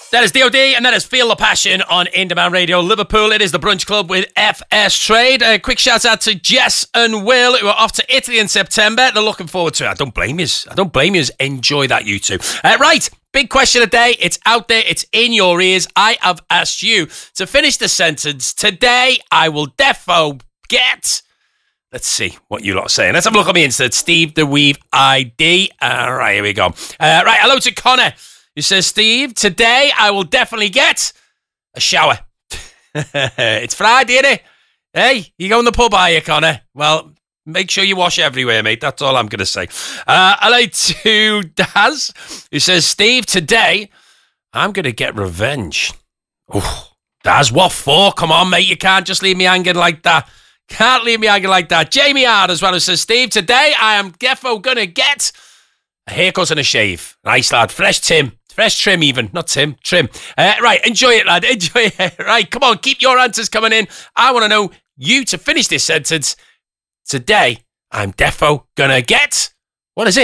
That is DOD, and that is Feel the Passion on In Demand Radio Liverpool. It is the Brunch Club with FS Trade. A quick shout out to Jess and Will, who are off to Italy in September. They're looking forward to it. I don't blame you. Enjoy that, you two. Right, big question of the day. It's out there. It's in your ears. I have asked you to finish the sentence. Today, I will defo get... Let's see what you lot are saying. Let's have a look on the Insta. Steve the Weave ID. All right, here we go. Right, hello to Connor. He says, Steve, today I will definitely get a shower. It's Friday, isn't it? Hey, you go in the pub, are you, Connor? Well, make sure you wash everywhere, mate. That's all I'm going to say. Hello to Daz, who says, Steve, today I'm going to get revenge. Oh, Daz, what for? Come on, mate. You can't just leave me hanging like that. Can't leave me hanging like that. Jamie Hard as well, who says, Steve, today I am defo going to get a haircut and a shave. Nice, lad. Fresh trim even. Not Tim, trim. Right, enjoy it, lad. Enjoy it. Right, come on, keep your answers coming in. I want to know you to finish this sentence. Today, I'm defo going to get... What is it?